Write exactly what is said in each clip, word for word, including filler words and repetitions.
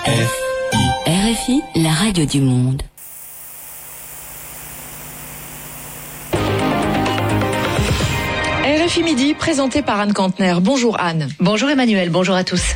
R F I, la radio du monde. R F I Midi, présenté par Anne Kantner. Bonjour Anne. Bonjour Emmanuel, bonjour à tous.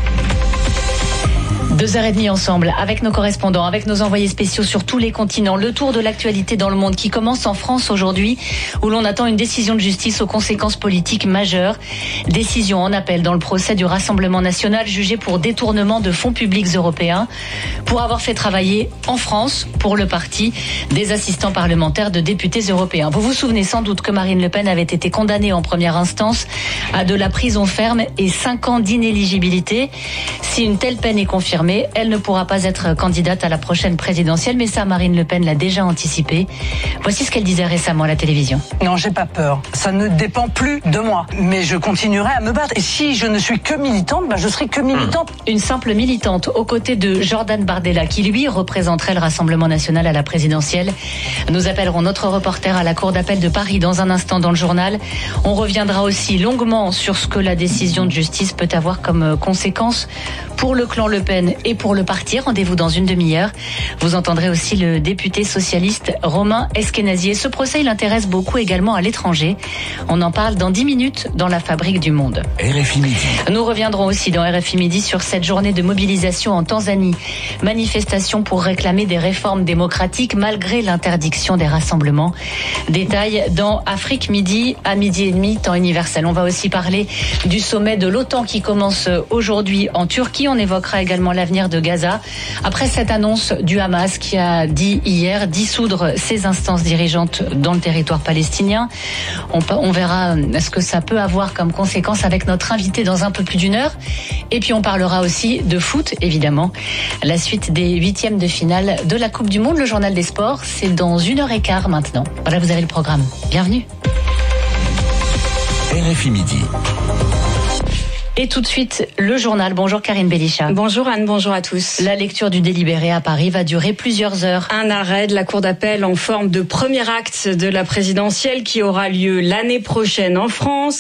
Deux heures et demie ensemble, avec nos correspondants, avec nos envoyés spéciaux sur tous les continents. Le tour de l'actualité dans le monde qui commence en France aujourd'hui, où l'on attend une décision de justice aux conséquences politiques majeures. Décision en appel dans le procès du Rassemblement national, jugé pour détournement de fonds publics européens, pour avoir fait travailler en France, pour le parti, des assistants parlementaires de députés européens. Vous vous souvenez sans doute que Marine Le Pen avait été condamnée en première instance à de la prison ferme et cinq ans d'inéligibilité. Si une telle peine est confirmée, elle ne pourra pas être candidate à la prochaine présidentielle, mais ça, Marine Le Pen l'a déjà anticipé. Voici ce qu'elle disait récemment à la télévision. Non, j'ai pas peur. Ça ne dépend plus de moi. Mais je continuerai à me battre. Et si je ne suis que militante, bah je serai que militante. Une simple militante aux côtés de Jordan Bardella, qui lui représenterait le Rassemblement national à la présidentielle. Nous appellerons notre reporter à la Cour d'appel de Paris dans un instant dans le journal. On reviendra aussi longuement sur ce que la décision de justice peut avoir comme conséquence pour le clan Le Pen et pour le parti. Rendez-vous dans une demi-heure. Vous entendrez aussi le député socialiste Romain Eskenazi. Et ce procès, il intéresse beaucoup également à l'étranger. On en parle dans dix minutes dans la Fabrique du Monde. R F I Midi. Nous reviendrons aussi dans R F I Midi sur cette journée de mobilisation en Tanzanie. Manifestation pour réclamer des réformes démocratiques malgré l'interdiction des rassemblements. Détails dans Afrique Midi à midi et demi, temps universel. On va aussi parler du sommet de l'OTAN qui commence aujourd'hui en Turquie. On évoquera également l'avenir de Gaza. Après cette annonce du Hamas qui a dit hier dissoudre ses instances dirigeantes dans le territoire palestinien. On, on verra ce que ça peut avoir comme conséquence avec notre invité dans un peu plus d'une heure. Et puis on parlera aussi de foot, évidemment. La suite des huitièmes de finale de la Coupe du Monde. Le journal des sports, c'est dans une heure et quart maintenant. Voilà, vous avez le programme. Bienvenue. R F I Midi. Et tout de suite, le journal. Bonjour Karine Bélichat. Bonjour Anne, bonjour à tous. La lecture du délibéré à Paris va durer plusieurs heures. Un arrêt de la Cour d'appel en forme de premier acte de la présidentielle qui aura lieu l'année prochaine en France.